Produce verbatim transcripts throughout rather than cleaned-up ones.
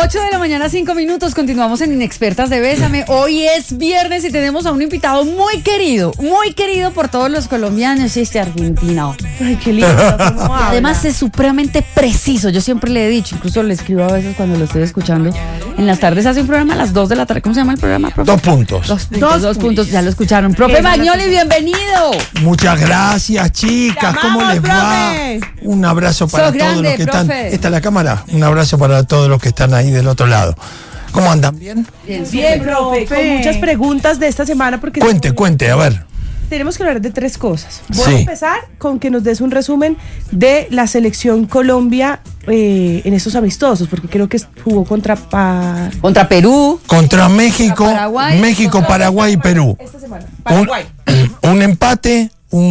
ocho de la mañana, cinco minutos, continuamos en Inexpertas de Bésame. Hoy es viernes y tenemos a un invitado muy querido, muy querido por todos los colombianos, este argentino. Ay, qué lindo. Además es supremamente preciso, yo siempre le he dicho, incluso le escribo a veces cuando lo estoy escuchando. En las tardes hace un programa a las dos de la tarde, ¿cómo se llama el programa, profe? Dos puntos. Dos puntos, dos, dos puntos, ya lo escucharon. Profe Magnoli, bienvenido. Muchas gracias, chicas, ¿cómo les va? Un abrazo para Sos todos grande, los que están. profe. ¿Está la cámara? Un abrazo para todos los que están ahí del otro lado. ¿Cómo andan? ¿Bien? Bien, Bien, profe, con muchas preguntas de esta semana porque Cuente, cuente, a ver. tenemos que hablar de tres cosas. Voy Sí. a empezar con que nos des un resumen de la selección Colombia eh, en estos amistosos, porque creo que jugó contra pa... Contra Perú. Contra México, Paraguay. México, Contra- Paraguay y Perú. esta semana. Un, Paraguay. un empate,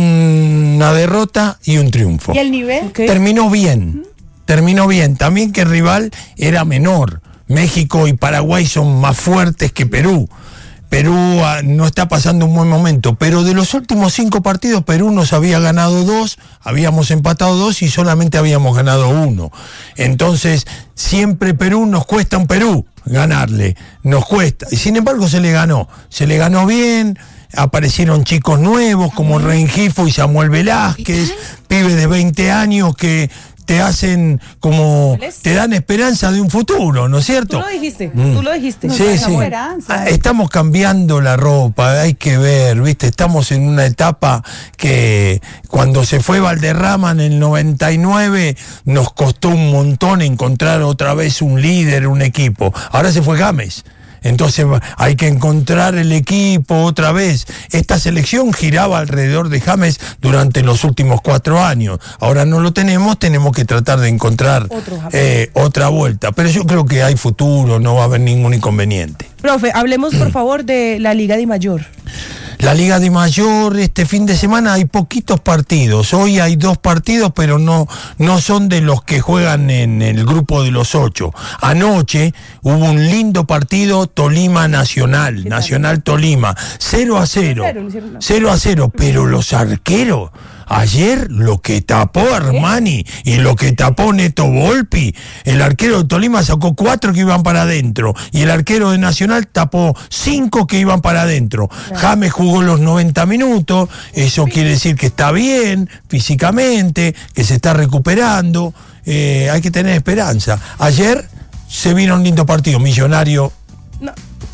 una derrota y un triunfo. ¿Y el nivel? Ok. Terminó bien, terminó bien. También que el rival era menor. México y Paraguay son más fuertes que Perú. Perú ah, no está pasando un buen momento, pero de los últimos cinco partidos Perú nos había ganado dos, habíamos empatado dos y solamente habíamos ganado uno. Entonces, siempre Perú nos cuesta un Perú ganarle, nos cuesta. Y sin embargo se le ganó, se le ganó bien. Aparecieron chicos nuevos como Rengifo y Samuel Velázquez, pibes de veinte años que te hacen como, te dan esperanza de un futuro, ¿no es cierto? Tú lo dijiste, Mm. tú lo dijiste. Sí, sí. esperanza. Ah, Estamos cambiando la ropa, hay que ver, ¿viste? Estamos en una etapa que cuando se fue Valderrama en el noventa y nueve nos costó un montón encontrar otra vez un líder, un equipo. Ahora se fue Gámez. Entonces hay que encontrar el equipo otra vez. Esta selección giraba alrededor de James durante los últimos cuatro años. Ahora no lo tenemos, tenemos que tratar de encontrar eh, otra vuelta. Pero yo creo que hay futuro, no va a haber ningún inconveniente. Profe, hablemos por favor de la Liga de Mayor. La Liga de Mayor, este fin de semana hay poquitos partidos. Hoy hay dos partidos, pero no, no son de los que juegan en el grupo de los ocho. Anoche hubo un lindo partido Tolima Nacional, Nacional Tolima, cero a cero. cero a cero, pero los arqueros, ayer lo que tapó Armani y lo que tapó Neto Volpi, el arquero de Tolima sacó cuatro que iban para adentro y el arquero de Nacional tapó cinco que iban para adentro. James jugó los noventa minutos, eso quiere decir que está bien físicamente, que se está recuperando, eh, hay que tener esperanza. Ayer se vino un lindo partido, Millonario. No.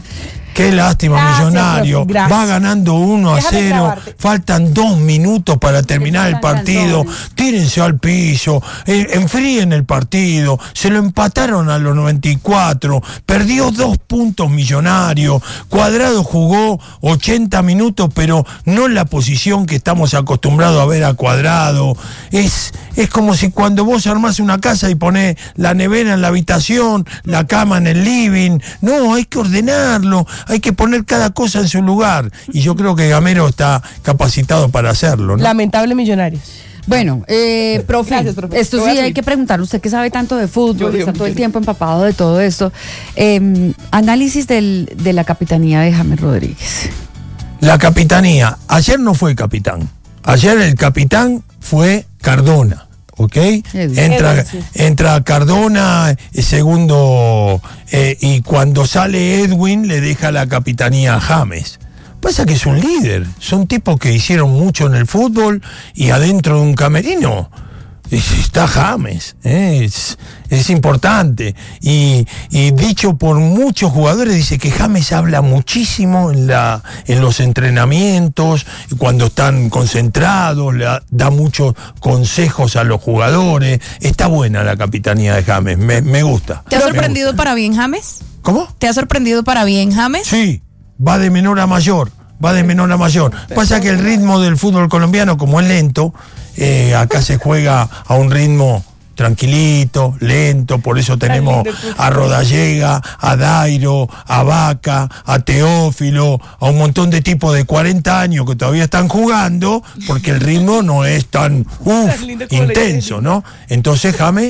Qué lástima, Gracias, Millonario. profe, gracias. Va ganando uno a Déjame cero. grabarte. Faltan dos minutos para terminar el faltan partido. canzones. Tírense al piso. Eh, enfríen el partido. Se lo empataron a los noventa y cuatro. Perdió dos puntos Millonario. Cuadrado jugó ochenta minutos, pero no en la posición que estamos acostumbrados a ver a Cuadrado. Es, es como si cuando vos armás una casa y ponés la nevera en la habitación, la cama en el living. No, hay que ordenarlo. Hay que poner cada cosa en su lugar. Y yo creo que Gamero está capacitado para hacerlo, ¿no? Lamentable Millonarios. Bueno, eh, profe, Gracias, profe. esto Te voy sí a hay seguir. que preguntarle, usted que sabe tanto de fútbol, Yo, está yo, todo el yo. tiempo empapado de todo esto. Eh, análisis del, de la capitanía de James Rodríguez. La capitanía. Ayer no fue capitán. Ayer el capitán fue Cardona. ¿Ok? Edwin. Entra, Edwin, sí. entra Cardona, eh, segundo, eh, y cuando sale Edwin le deja la capitanía a James. Pasa que es un líder, son tipos que hicieron mucho en el fútbol y adentro de un camerino es- está James, ¿eh? es, es importante. Y, y dicho por muchos jugadores, dice que James habla muchísimo en, la, en los entrenamientos, cuando están concentrados, le da- da muchos consejos a los jugadores. Está buena la capitanía de James, me, me gusta. ¿Te ha Me sorprendido gusta. para bien James? ¿Cómo? ¿Te ha sorprendido para bien James? Sí, va de menor a mayor, va de menor a mayor. Pasa que el ritmo del fútbol colombiano, como es lento, eh, acá se juega a un ritmo tranquilito, lento, por eso tenemos a Rodallega, a Dairo, a Vaca, a Teófilo, a un montón de tipos de cuarenta años que todavía están jugando, porque el ritmo no es tan uf, intenso, ¿no? Entonces James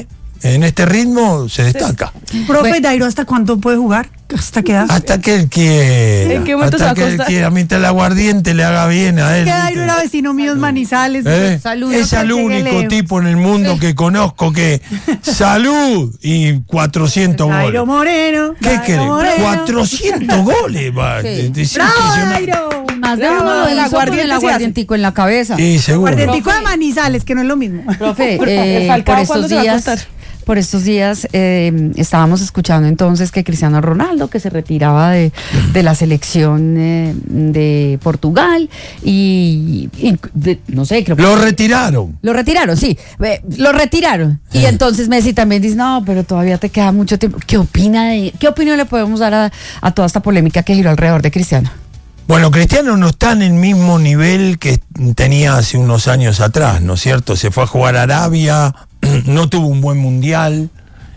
en este ritmo se destaca. Profe Bueno. Dairo, ¿hasta cuánto puede jugar? ¿Hasta qué edad? Hasta que él quiera. ¿En qué momento se va hasta a que él acostar? quiera, mientras el aguardiente le haga bien a él. Que ¿viste? Dairo era vecino mío en Manizales. ¿Eh? Salud, Es no el llegue único lejos. tipo en el mundo que conozco que salud y cuatrocientos Dairo goles. Moreno. ¿Qué Dairo querés? Moreno. cuatrocientos goles. Va. Sí. Es ¡Bravo, impresionante. Dairo! Más de Bravo, uno lo el hizo con aguardiente el se hace. aguardientico en la cabeza. Y seguro. Guardientico de Manizales, que no es lo mismo. Profe, Por- eh, Falcao, por estos ¿cuándo se va a días, acostar? por estos días eh, estábamos escuchando entonces que Cristiano Ronaldo, que se retiraba de, de la selección eh, de Portugal y, y de- no sé, creo que Lo retiraron. lo retiraron, sí, eh, lo retiraron. Y entonces Messi también dice, no, pero todavía te queda mucho tiempo. ¿Qué opina de, qué opinión le podemos dar a, a toda esta polémica que giró alrededor de Cristiano? Bueno, Cristiano no está en el mismo nivel que tenía hace unos años atrás, ¿no es cierto? Se fue a jugar a Arabia, no tuvo un buen mundial,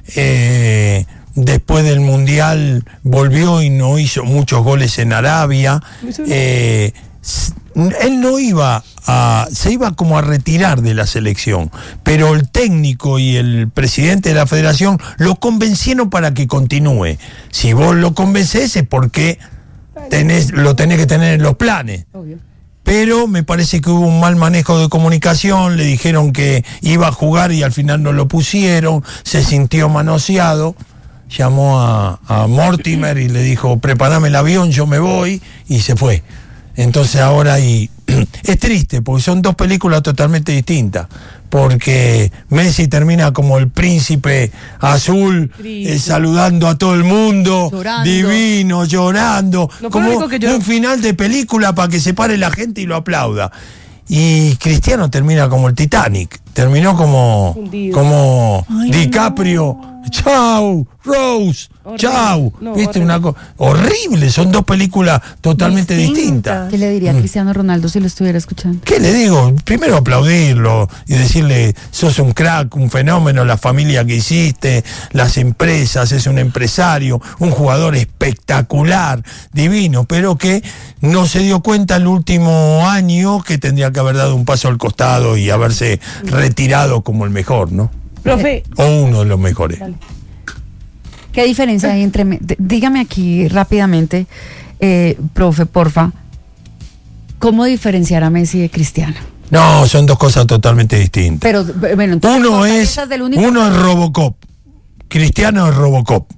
eh, después del mundial volvió y no hizo muchos goles en Arabia. Eh, s- él no iba a, se iba como a retirar de la selección, pero el técnico y el presidente de la federación lo convencieron para que continúe. Si vos lo convencés es porque tenés, lo tenés que tener en los planes. Pero me parece que hubo un mal manejo de comunicación, le dijeron que iba a jugar y al final no lo pusieron, se sintió manoseado, llamó a, a Mortimer y le dijo, prepárame el avión, yo me voy, y se fue. Entonces ahora y es triste, porque son dos películas totalmente distintas, porque Messi termina como el príncipe azul, eh, saludando a todo el mundo, Llorando. divino, llorando, Lo como único que yo- un final de película para que se pare la gente y lo aplauda. Y Cristiano termina como el Titanic, terminó como, Hundido. como Ay, DiCaprio. Chau, Rose, Horrible. chau. No, ¿Viste? horrible. Una cosa horrible, son dos películas totalmente Distintas. distintas. ¿Qué le diría a Cristiano Ronaldo si lo estuviera escuchando? ¿Qué le digo? Primero aplaudirlo y decirle, sos un crack, un fenómeno, la familia que hiciste, las empresas, es un empresario, un jugador espectacular, divino, pero que no se dio cuenta el último año que tendría que haber dado un paso al costado y haberse retirado como el mejor, ¿no? Profe, O uno de los mejores. ¿Qué diferencia hay entre... me- d- Dígame aquí rápidamente, eh, profe, porfa, ¿cómo diferenciar a Messi de Cristiano? No, son dos cosas totalmente distintas. Pero, b- bueno, entonces, Uno es, fortalezas del único- uno es Robocop. Cristiano es Robocop.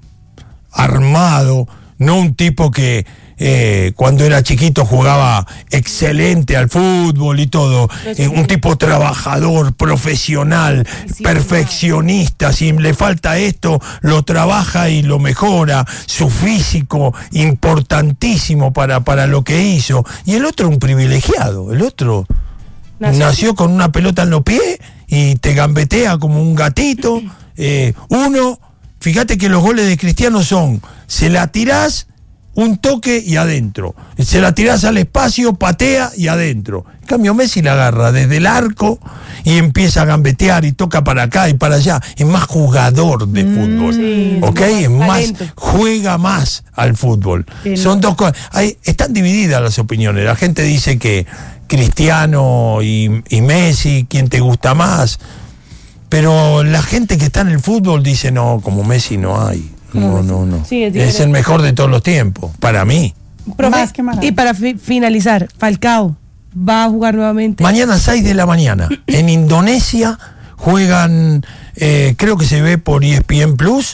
Armado, no un tipo que eh, cuando era chiquito jugaba excelente al fútbol y todo. Eh, un tipo trabajador, profesional, perfeccionista. Si le falta esto, lo trabaja y lo mejora. Su físico, importantísimo para, para lo que hizo. Y el otro un privilegiado. El otro Nació- nació con una pelota en los pies y te gambetea como un gatito. Eh, uno, fíjate que los goles de Cristiano son, se la tirás, un toque y adentro. Se la tirás al espacio, patea y adentro. En cambio Messi la agarra desde el arco y empieza a gambetear y toca para acá y para allá. Es más jugador de fútbol. sí, es ¿Ok? más Es más, talento. juega más al fútbol. Sí, Son no. dos cosas. Hay- están divididas las opiniones. La gente dice que Cristiano y, y Messi, ¿quién te gusta más? Pero la gente que está en el fútbol dice, no, como Messi no hay. No, no, no. Sí, es es diferente. el mejor de todos los tiempos, para mí. profe, Más que Maradona. y para fi- finalizar, Falcao va a jugar nuevamente. Mañana seis de la mañana, en Indonesia, juegan, eh, creo que se ve por E S P N Plus,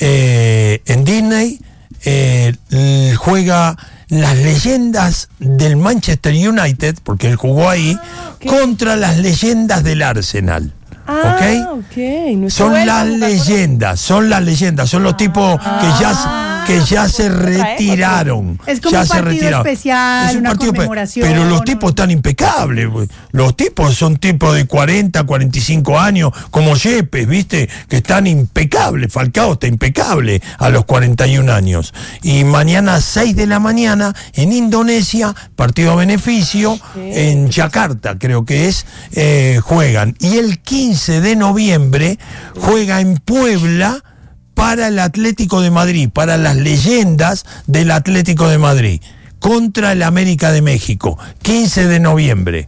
eh, en Disney, eh, l- juega las leyendas del Manchester United, porque él jugó ahí, ok. contra las leyendas del Arsenal. Ah, ¿Ok? ok. No es que Son vuelva a las jugar por- leyendas, son las leyendas, son los tipos que ya, que ya se retiraron. Es como ya un se partido retiraron. especial, una pe- conmemoración, Pero los ¿no? tipos están impecables. güey. Los tipos son tipos de cuarenta, cuarenta y cinco años, como Yepes, ¿viste? Que están impecables. Falcao está impecable a los cuarenta y un años. Y mañana seis de la mañana en Indonesia, partido a beneficio, en Yakarta creo que es, eh, juegan. Y el quince de noviembre juega en Puebla para el Atlético de Madrid, para las leyendas del Atlético de Madrid, contra el América de México, quince de noviembre.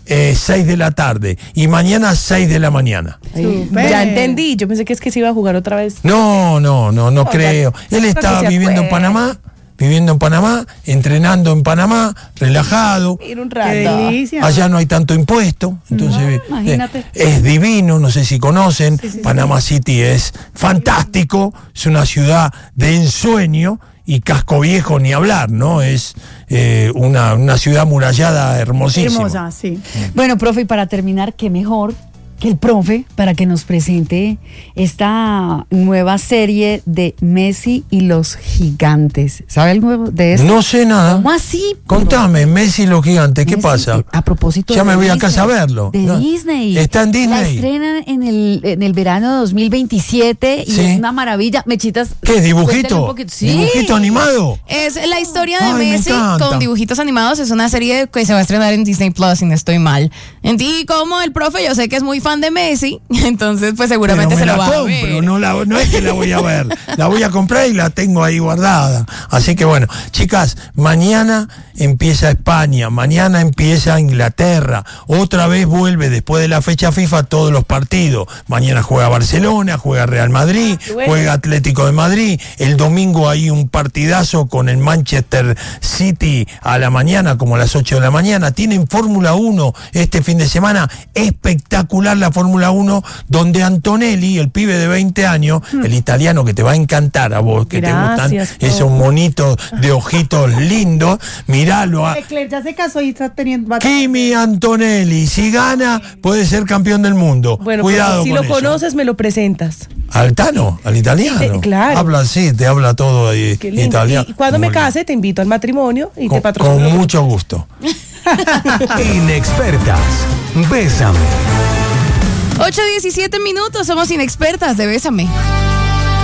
eh, seis de la tarde y mañana seis de la mañana. Ay, Súper. ya entendí, yo pensé que es que se iba a jugar otra vez. No, no, no, no No, creo. ya- Él ya estaba que se viviendo en acuerde. Panamá, viviendo en Panamá, entrenando en Panamá, relajado. Ir un Qué rato. delicia. Allá no hay tanto impuesto, entonces eh, imagínate. es divino, no sé si conocen, Panama City es fantástico, es una ciudad de ensueño y Casco Viejo ni hablar, ¿no? Es eh, una, una ciudad murallada hermosísima. Hermosa, sí. Bueno, profe, y para terminar, qué mejor que el profe para que nos presente esta nueva serie de Messi y los gigantes. ¿Sabe algo de esto? No sé nada. ¿Cómo así? Contame, Messi y los gigantes, ¿qué Messi, pasa? eh, A propósito Ya de me voy a Disney, casa a verlo. De No. Disney. Está en Disney. La estrenan en el, en el verano de dos mil veintisiete y Sí. es una maravilla. Mechitas. ¿Qué, cuéntale un dibujito? poquito. Sí. ¿Dibujito animado? Es la historia de Ay, me Messi encanta. con dibujitos animados. Es una serie que se va a estrenar en Disney Plus, si no estoy mal. En ti, como el profe, yo sé que es muy fan de Messi, entonces pues seguramente Pero me se lo la va a compro, ver. no, la, no es que la voy a ver, la voy a comprar y la tengo ahí guardada. Así que bueno, chicas, mañana empieza España, mañana empieza Inglaterra, otra vez vuelve después de la fecha FIFA todos los partidos. Mañana juega Barcelona, juega Real Madrid, Bueno. juega Atlético de Madrid, el domingo hay un partidazo con el Manchester City a la mañana, como a las ocho de la mañana. Tienen Fórmula uno este fin de semana, espectacular la Fórmula uno, donde Antonelli, el pibe de veinte años, el italiano que te va a encantar a vos, que Gracias, te gustan profe. esos monitos de ojitos lindos, miralo a Leclerc ya se casó y está teniendo... va a- Kimi Antonelli, si gana puede ser campeón del mundo. Bueno, Cuidado pero si con lo eso. conoces, me lo presentas. Al Tano, al italiano. Eh, claro. Habla así, te habla todo ahí, Qué lindo. italiano. Y cuando me Muy bien. case, te invito al matrimonio y te Con, patrocino. con mucho gusto. Inexpertas. Bésame. ocho diecisiete minutos, somos inexpertas de Bésame.